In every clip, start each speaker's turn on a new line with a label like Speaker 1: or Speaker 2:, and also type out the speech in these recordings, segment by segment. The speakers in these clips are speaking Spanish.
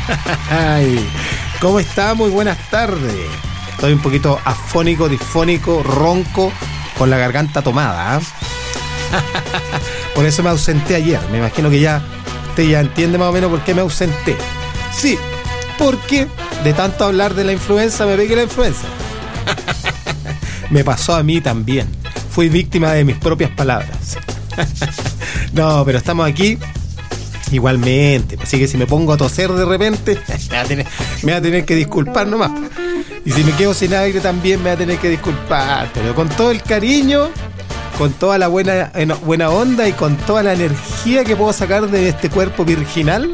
Speaker 1: Ay, ¿cómo está? Muy buenas tardes. Estoy un poquito afónico, disfónico, ronco, con la garganta tomada, ¿eh? Por eso me ausenté ayer. Me imagino que ya usted ya entiende más o menos por qué me ausenté. Sí, porque de tanto hablar de la influenza me pegué la influenza. Me pasó a mí también. Fui víctima de mis propias palabras. No, pero estamos aquí igualmente. Así que si me pongo a toser de repente, me va a tener que disculpar nomás. Y si me quedo sin aire también me va a tener que disculpar. Pero con todo el cariño, con toda la buena onda y con toda la energía que puedo sacar de este cuerpo virginal,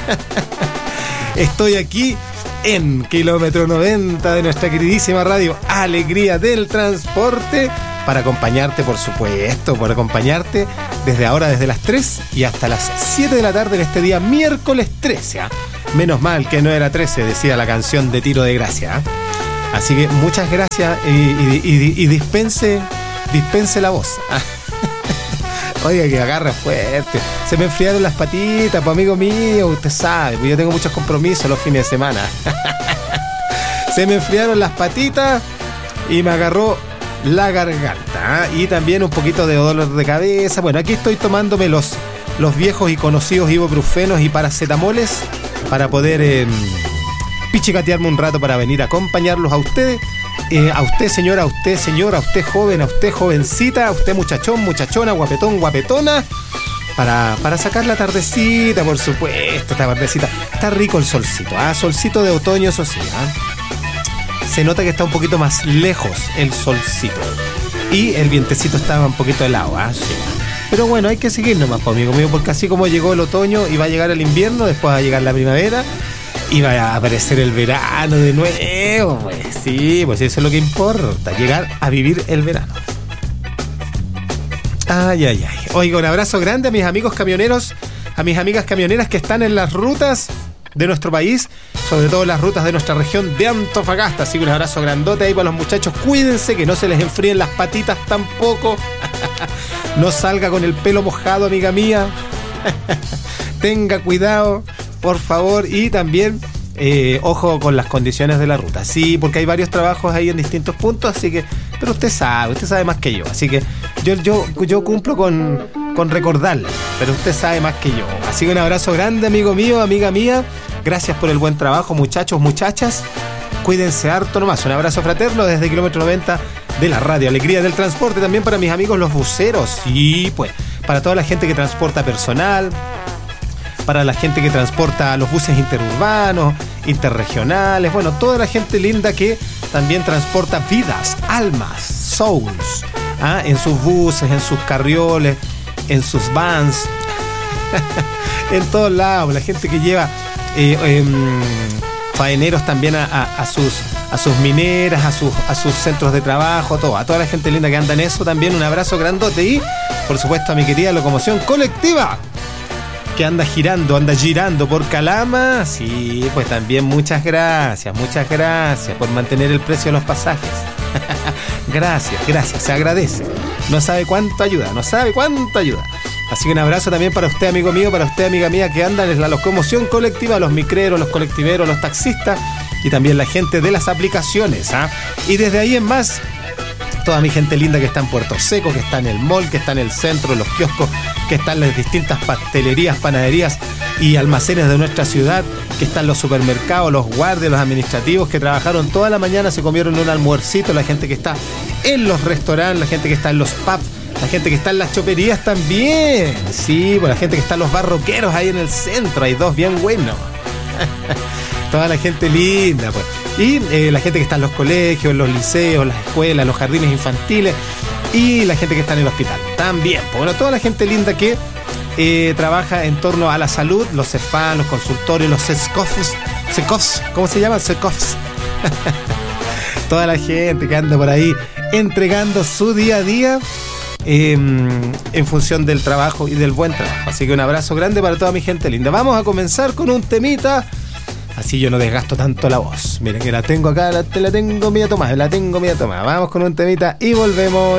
Speaker 1: estoy aquí en kilómetro 90 de nuestra queridísima radio Alegría del Transporte para acompañarte, por supuesto, para acompañarte desde ahora, desde las 3 y hasta las 7 de la tarde en este día miércoles 13, ¿eh? Menos mal que no era 13, decía la canción de Tiro de Gracia, ¿eh? Así que muchas gracias y dispense la voz. Oiga, que agarra fuerte. Se me enfriaron las patitas, pues amigo mío, usted sabe, pues yo tengo muchos compromisos los fines de semana. Se me enfriaron las patitas y me agarró la garganta, ¿eh? Y también un poquito de dolor de cabeza. Bueno, aquí estoy tomándome los viejos y conocidos ibuprofenos y paracetamoles para poder pichicatearme un rato para venir a acompañarlos a ustedes. A usted señora, a usted señora, a usted joven, a usted jovencita, a usted muchachón, muchachona, guapetón, guapetona, para sacar la tardecita, por supuesto, esta tardecita. Está rico el solcito, ¿ah? Solcito de otoño, eso sí, ¿ah? Se nota que está un poquito más lejos el solcito. Y el vientecito estaba un poquito helado, ¿ah? Sí. Pero bueno, hay que seguir nomás, amigo mío, porque así como llegó el otoño y va a llegar el invierno, después va a llegar la primavera y va a aparecer el verano de nuevo, pues sí, pues eso es lo que importa, llegar a vivir el verano. Ay, ay, ay. Oiga, un abrazo grande a mis amigos camioneros, a mis amigas camioneras que están en las rutas de nuestro país, sobre todo las rutas de nuestra región de Antofagasta. Así que un abrazo grandote ahí para los muchachos. Cuídense que no se les enfríen las patitas tampoco. No salga con el pelo mojado, amiga mía. Tenga cuidado, por favor. Y también ojo con las condiciones de la ruta. Sí, porque hay varios trabajos ahí en distintos puntos, así que, pero usted sabe más que yo. Así que yo cumplo con recordarle, pero usted sabe más que yo. Así que un abrazo grande, amigo mío, amiga mía. Gracias por el buen trabajo, muchachos, muchachas. Cuídense harto nomás. Un abrazo fraterno desde kilómetro 90 de la radio Alegría del Transporte. También para mis amigos los buceros. Sí, pues, para toda la gente que transporta personal, para la gente que transporta los buses interurbanos, interregionales, bueno, toda la gente linda que también transporta vidas, almas, souls, ¿ah? En sus buses, en sus carrioles, en sus vans, en todos lados, la gente que lleva faeneros también a sus mineras, a sus centros de trabajo, a toda la gente linda que anda en eso también, un abrazo grandote y, por supuesto, a mi querida locomoción colectiva que anda girando por Calama. Sí, pues también muchas gracias por mantener el precio de los pasajes. Gracias, se agradece. No sabe cuánto ayuda. Así que un abrazo también para usted, amigo mío, para usted, amiga mía, que anda en la locomoción colectiva, los micreros, los colectiveros, los taxistas y también la gente de las aplicaciones, ¿ah? Y desde ahí en más, toda mi gente linda que está en Puerto Seco, que está en el mall, que está en el centro, en los kioscos, que están en las distintas pastelerías, panaderías y almacenes de nuestra ciudad, que están los supermercados, los guardias, los administrativos que trabajaron toda la mañana, se comieron un almuercito, la gente que está en los restaurantes, la gente que está en los pubs, la gente que está en las choperías también. Sí, pues la gente que está en los barroqueros ahí en el centro, hay dos bien buenos. Toda la gente linda, pues. Y la gente que está en los colegios, los liceos, las escuelas, los jardines infantiles y la gente que está en el hospital también. Pues bueno, toda la gente linda que trabaja en torno a la salud, los CEFAM, los consultorios, los SECOFs, ¿cómo se llaman? SECOFs. Toda la gente que anda por ahí entregando su día a día en función del trabajo y del buen trabajo. Así que un abrazo grande para toda mi gente linda. Vamos a comenzar con un temita. Así yo no desgasto tanto la voz. Miren que la tengo acá, la tengo media tomada. Vamos con un temita y volvemos.